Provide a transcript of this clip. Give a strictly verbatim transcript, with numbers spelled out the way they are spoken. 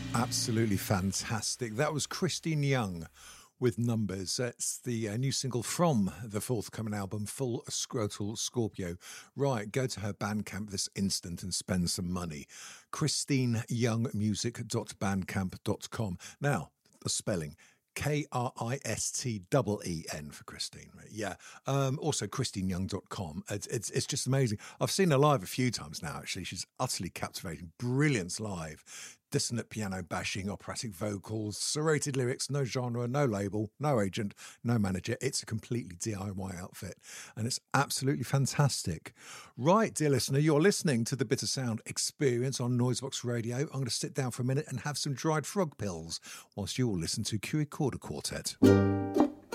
Absolutely fantastic. That was Christine Young with Numbers. It's the uh, new single from the forthcoming album, Full Scrotal Scorpio. Right, go to her Bandcamp this instant and spend some money. christine young music dot bandcamp dot com. Now, the spelling. K R I S T E E N for Christine. Yeah. Um, also, christine young dot com. It's, it's, it's just amazing. I've seen her live a few times now, actually. She's utterly captivating. Brilliance live. Dissonant piano bashing, operatic vocals, serrated lyrics, no genre, no label, no agent, no manager. It's a completely D I Y outfit, and it's absolutely fantastic. Right, dear listener, you're listening to the Bitter Sound Experience on Noisebox Radio. I'm going to sit down for a minute and have some dried frog pills whilst you all listen to Q Recorder Quartet.